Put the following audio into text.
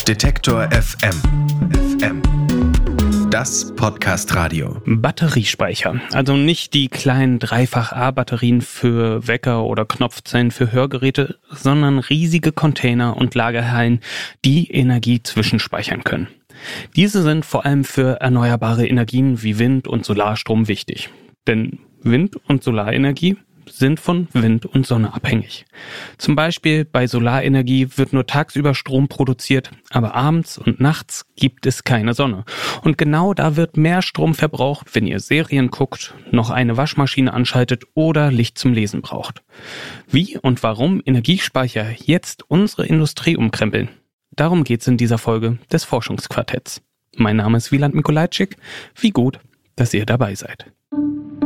Detektor FM. Das Podcast-Radio. Batteriespeicher. Also nicht die kleinen Dreifach-A-Batterien für Wecker oder Knopfzellen für Hörgeräte, sondern riesige Container und Lagerhallen, die Energie zwischenspeichern können. Diese sind vor allem für erneuerbare Energien wie Wind- und Solarstrom wichtig. Denn Wind- und Solarenergie sind von Wind und Sonne abhängig. Zum Beispiel bei Solarenergie wird nur tagsüber Strom produziert, aber abends und nachts gibt es keine Sonne. Und genau da wird mehr Strom verbraucht, wenn ihr Serien guckt, noch eine Waschmaschine anschaltet oder Licht zum Lesen braucht. Wie und warum Energiespeicher jetzt unsere Industrie umkrempeln? Darum geht's in dieser Folge des Forschungsquartetts. Mein Name ist Wieland Mikolajczyk. Wie gut, dass ihr dabei seid.